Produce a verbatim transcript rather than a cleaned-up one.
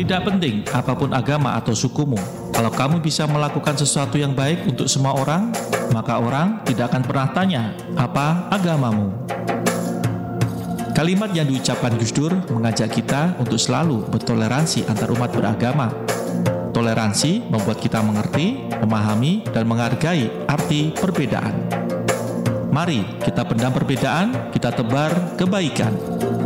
Tidak penting apapun agama atau sukumu. Kalau kamu bisa melakukan sesuatu yang baik untuk semua orang, maka orang tidak akan pernah tanya apa agamamu. Kalimat yang diucapkan Gus Dur mengajak kita untuk selalu bertoleransi antar umat beragama. Toleransi membuat kita mengerti, memahami, dan menghargai arti perbedaan. Mari kita pendam perbedaan, kita tebar kebaikan.